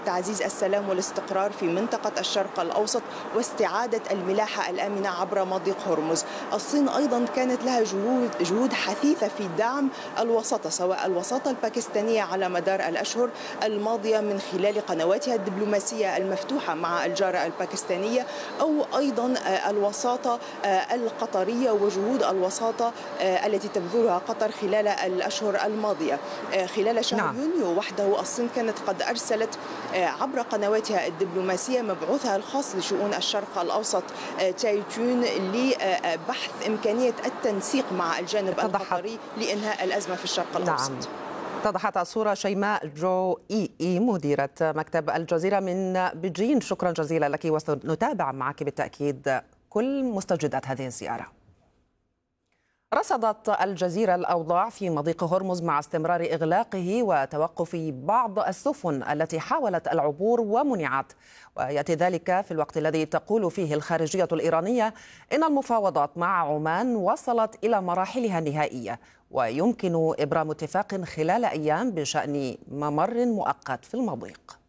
تعزيز السلام والاستقرار في منطقة الشرق الأوسط واستعادة الملاحة الآمنة عبر مضيق هرمز. الصين أيضا كانت لها جهود حثيثة في دعم الوساطة، سواء الوساطة الباكستانية على مدار الأشهر الماضية من خلال قنواتها الدبلوماسية المفتوحة مع الجارة الباكستانية، أو أيضا الوساطة القطرية وجهود الوساطة التي تبذلها قطر خلال الأشهر الماضية. خلال شهر يونيو وحده الصين كانت قد أرسلت عبر قنواتها الدبلوماسية مبعوثها الخاص لشؤون الشرق الأوسط تاي تون لبحث إمكانية التنسيق مع الجانب القطري لإنهاء الأزمة في الشرق الأوسط. اتضحت الصورة. شيماء جو إي مديرة مكتب الجزيرة من بيجين، شكرا جزيلا لك، وسنتابع معك بالتأكيد كل مستجدات هذه الزيارة. رصدت الجزيرة الأوضاع في مضيق هرمز مع استمرار إغلاقه وتوقف بعض السفن التي حاولت العبور ومنعت، ويأتي ذلك في الوقت الذي تقول فيه الخارجية الإيرانية إن المفاوضات مع عمان وصلت إلى مراحلها النهائية ويمكن إبرام اتفاق خلال أيام بشأن ممر مؤقت في المضيق.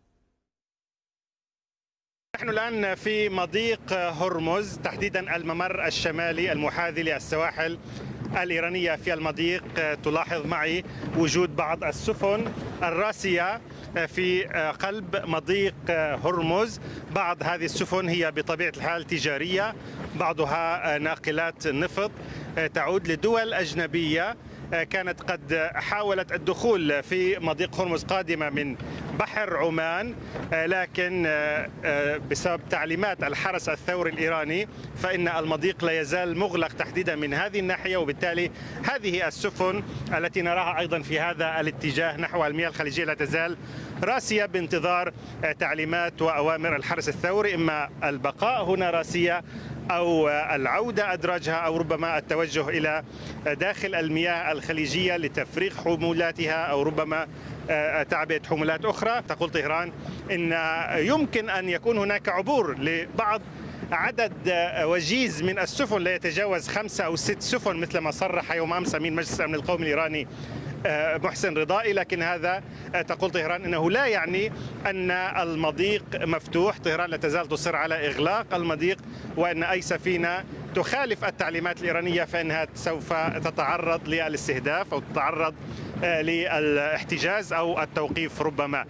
نحن الآن في مضيق هرمز، تحديدا الممر الشمالي المحاذي للسواحل الإيرانية في المضيق. تلاحظ معي وجود بعض السفن الراسية في قلب مضيق هرمز. بعض هذه السفن هي بطبيعة الحال تجارية، بعضها ناقلات نفط تعود لدول أجنبية كانت قد حاولت الدخول في مضيق هرمز قادمة من بحر عمان، لكن بسبب تعليمات الحرس الثوري الإيراني فإن المضيق لا يزال مغلق تحديدا من هذه الناحية، وبالتالي هذه السفن التي نراها أيضا في هذا الاتجاه نحو المياه الخليجية لا تزال راسية بانتظار تعليمات وأوامر الحرس الثوري، إما البقاء هنا راسية أو العودة أدراجها أو ربما التوجه إلى داخل المياه الخليجية لتفريغ حمولاتها أو ربما تعبئة حمولات أخرى. تقول طهران إن يمكن أن يكون هناك عبور لبعض عدد وجيز من السفن لا يتجاوز 5 أو 6 سفن مثل ما صرح يوم أمس أمين مجلس الأمن القومي الإيراني محسن رضائي، لكن هذا تقول طهران أنه لا يعني أن المضيق مفتوح. طهران لا تزال تصر على إغلاق المضيق، وأن أي سفينة تخالف التعليمات الإيرانية فإنها سوف تتعرض للاستهداف أو تتعرض للاحتجاز أو التوقيف ربما.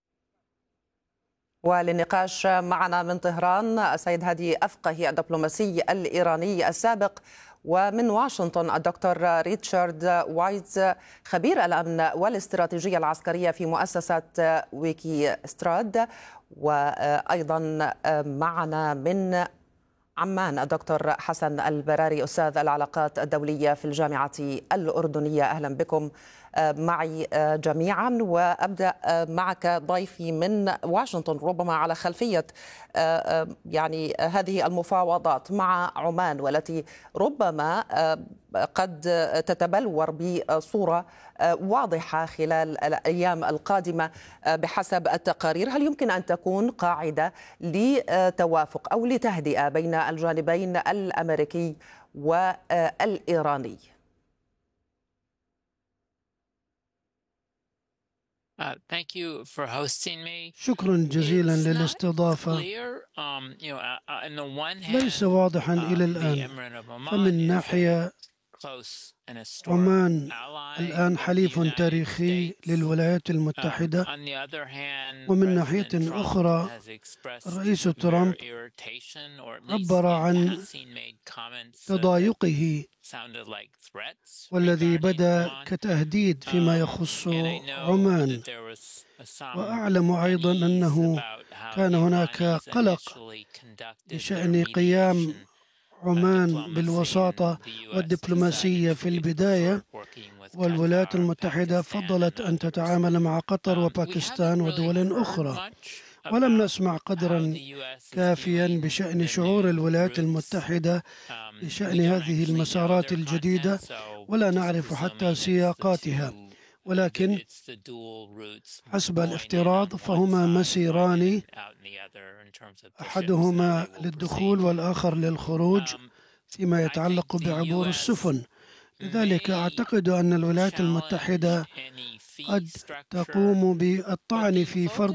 وللنقاش معنا من طهران السيد هادي أفقهي الدبلوماسي الإيراني السابق، ومن واشنطن الدكتور ريتشارد وايتز خبير الأمن والاستراتيجية العسكرية في مؤسسة ويكي ستراد، وأيضا معنا من عمان الدكتور حسن البراري أستاذ العلاقات الدولية في الجامعة الأردنية. أهلا بكم معي جميعا، وأبدأ معك ضيفي من واشنطن ربما على خلفية يعني هذه المفاوضات مع عمان والتي ربما قد تتبلور بصورة واضحة خلال الأيام القادمة بحسب التقارير. هل يمكن أن تكون قاعدة لتوافق أو لتهدئة بين الجانبين الأمريكي والإيراني؟ شكرا جزيلا للاستضافة. ليس واضحا إلى الآن، فمن ناحية عمان الآن حليف تاريخي للولايات المتحدة، ومن ناحية أخرى الرئيس ترامب عبر عن تضايقه والذي بدا كتهديد فيما يخص عمان. وأعلم أيضا أنه كان هناك قلق بشأن قيام عمان بالوساطة والدبلوماسية في البداية، والولايات المتحدة فضلت أن تتعامل مع قطر وباكستان ودول أخرى، ولم نسمع قدرا كافيا بشأن شعور الولايات المتحدة بشأن هذه المسارات الجديدة، ولا نعرف حتى سياقاتها، ولكن حسب الافتراض فهما مسيران، أحدهما للدخول والآخر للخروج فيما يتعلق بعبور السفن. لذلك أعتقد أن الولايات المتحدة قد تقوم بالطعن في فرض